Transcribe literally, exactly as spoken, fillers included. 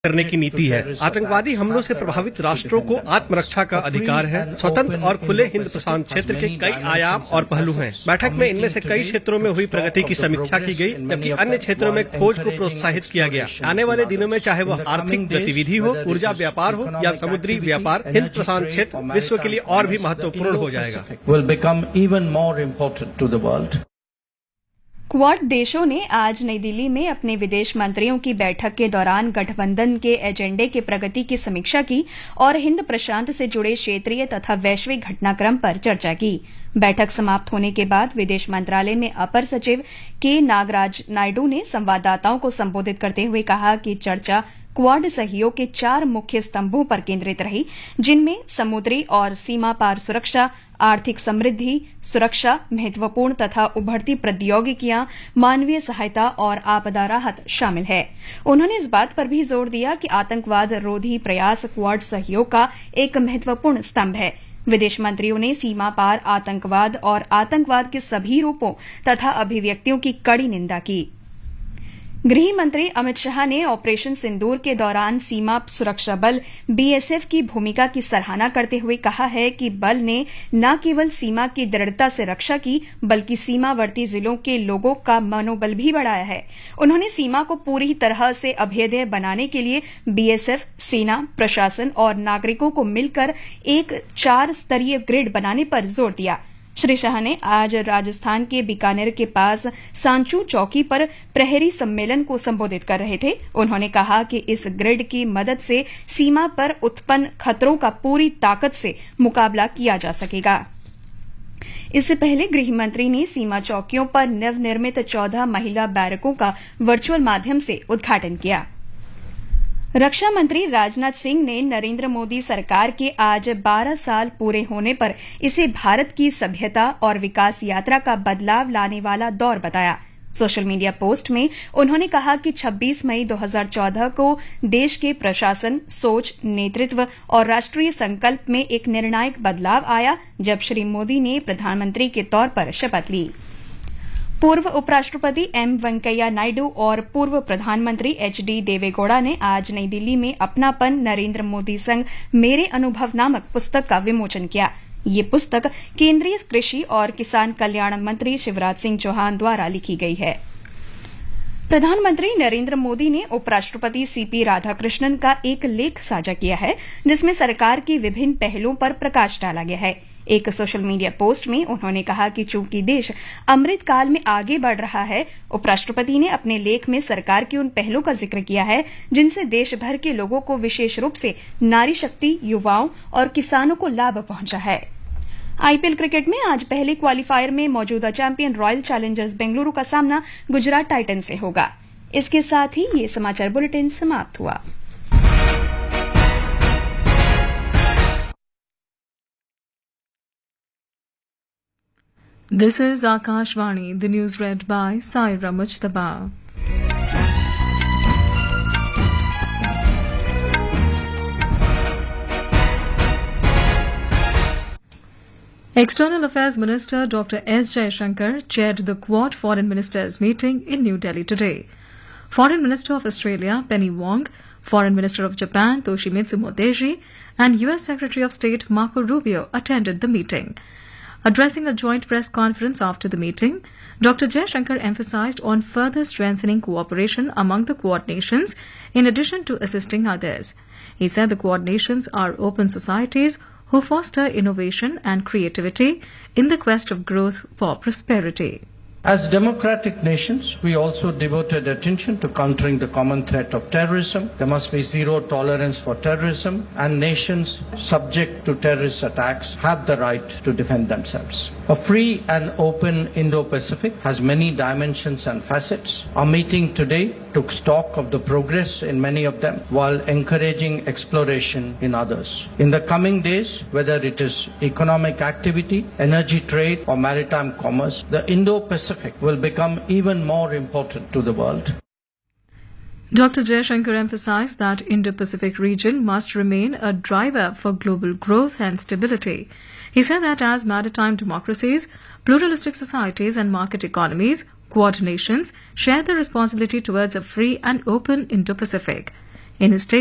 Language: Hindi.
करने की नीति है। आतंकवादी हमलों से प्रभावित राष्ट्रों को आत्मरक्षा का अधिकार है। स्वतंत्र और खुले हिंद प्रशांत क्षेत्र के कई आयाम और पहलू हैं। बैठक में इनमें से कई क्षेत्रों में हुई प्रगति की समीक्षा की गई, जबकि अन्य क्षेत्रों में खोज को प्रोत्साहित किया गया। आने वाले दिनों में चाहे वह आर्थिक गतिविधि हो, ऊर्जा व्यापार हो या समुद्री व्यापार, हिंद प्रशांत क्षेत्र विश्व के लिए और भी महत्वपूर्ण हो जाएगा। क्वाड देशों ने आज नई दिल्ली में अपने विदेश मंत्रियों की बैठक के दौरान गठबंधन के एजेंडे की प्रगति की समीक्षा की और हिंद प्रशांत से जुड़े क्षेत्रीय तथा वैश्विक घटनाक्रम पर चर्चा की। बैठक समाप्त होने के बाद विदेश मंत्रालय में अपर सचिव के नागराज नायडू ने संवाददाताओं को संबोधित करते हुए कहा कि चर्चा क्वाड सहयोग के चार मुख्य स्तंभों पर केंद्रित रही, जिनमें समुद्री और सीमा पार सुरक्षा, आर्थिक समृद्धि, सुरक्षा, महत्वपूर्ण तथा उभरती प्रौद्योगिकियां, मानवीय सहायता और आपदा राहत शामिल है। उन्होंने इस बात पर भी जोर दिया कि आतंकवाद रोधी प्रयास क्वाड सहयोग का एक महत्वपूर्ण स्तंभ है। विदेश मंत्रियों ने सीमा पार आतंकवाद और आतंकवाद के सभी रूपों तथा अभिव्यक्तियों की कड़ी निंदा की। गृह मंत्री अमित शाह ने ऑपरेशन सिंदूर के दौरान सीमा सुरक्षा बल बीएसएफ की भूमिका की सराहना करते हुए कहा है कि बल ने न केवल सीमा की दृढ़ता से रक्षा की, बल्कि सीमावर्ती जिलों के लोगों का मनोबल भी बढ़ाया है। उन्होंने सीमा को पूरी तरह से अभेद्य बनाने के लिए बीएसएफ, सेना, प्रशासन और नागरिकों को मिलकर एक चार स्तरीय ग्रिड बनाने पर जोर दिया। श्री शाह ने आज राजस्थान के बीकानेर के पास सांचू चौकी पर प्रहरी सम्मेलन को संबोधित कर रहे थे। उन्होंने कहा कि इस ग्रिड की मदद से सीमा पर उत्पन्न खतरों का पूरी ताकत से मुकाबला किया जा सकेगा। इससे पहले गृह मंत्री ने सीमा चौकियों पर नवनिर्मित चौदह महिला बैरकों का वर्चुअल माध्यम से उद्घाटन किया। रक्षा मंत्री राजनाथ सिंह ने नरेंद्र मोदी सरकार के आज बारह साल पूरे होने पर इसे भारत की सभ्यता और विकास यात्रा का बदलाव लाने वाला दौर बताया। सोशल मीडिया पोस्ट में उन्होंने कहा कि छब्बीस मई दो हज़ार चौदह को देश के प्रशासन, सोच, नेतृत्व और राष्ट्रीय संकल्प में एक निर्णायक बदलाव आया, जब श्री मोदी ने प्रधानमंत्री के तौर पर शपथ ली। पूर्व उपराष्ट्रपति एम वेंकैया नायडू और पूर्व प्रधानमंत्री एच डी देवेगौड़ा ने आज नई दिल्ली में अपनापन नरेंद्र मोदी संग मेरे अनुभव नामक पुस्तक का विमोचन किया। ये पुस्तक केंद्रीय कृषि और किसान कल्याण मंत्री शिवराज सिंह चौहान द्वारा लिखी गई है। प्रधानमंत्री नरेंद्र मोदी ने उपराष्ट्रपति सीपी राधाकृष्णन का एक लेख साझा किया है, जिसमें सरकार की विभिन्न पहलों पर प्रकाश डाला गया है। एक सोशल मीडिया पोस्ट में उन्होंने कहा कि चूंकि देश अमृत काल में आगे बढ़ रहा है, उपराष्ट्रपति ने अपने लेख में सरकार के उन पहलों का जिक्र किया है जिनसे देश भर के लोगों को, विशेष रूप से नारी शक्ति, युवाओं और किसानों को लाभ पहुंचा है। आईपीएल क्रिकेट में आज पहले क्वालीफायर में मौजूदा चैंपियन रॉयल चैलेंजर्स बेंगलुरु का सामना गुजरात टाइटंस से होगा। इसके साथ ही ये समाचार बुलेटिन समाप्त हुआ। This is Akashvani, the news read by Saira Mujtaba. External Affairs Minister Doctor S. Jaishankar chaired the Quad Foreign Ministers meeting in New Delhi today. Foreign Minister of Australia Penny Wong, Foreign Minister of Japan Toshimitsu Motegi, and U S Secretary of State Marco Rubio attended the meeting. Addressing a joint press conference after the meeting, Doctor Jaishankar emphasized on further strengthening cooperation among the Quad nations in addition to assisting others. He said the Quad nations are open societies who foster innovation and creativity in the quest of growth for prosperity. As democratic nations, we also devoted attention to countering the common threat of terrorism. There must be zero tolerance for terrorism, and nations subject to terrorist attacks have the right to defend themselves. A free and open Indo-Pacific has many dimensions and facets. Our meeting today took stock of the progress in many of them while encouraging exploration in others. In the coming days, whether it is economic activity, energy trade, or maritime commerce, the Indo-Pacific will become even more important to the world. Doctor Jaishankar emphasized that Indo-Pacific region must remain a driver for global growth and stability. He said that as maritime democracies, pluralistic societies and market economies, Quad nations share the responsibility towards a free and open Indo-Pacific. In his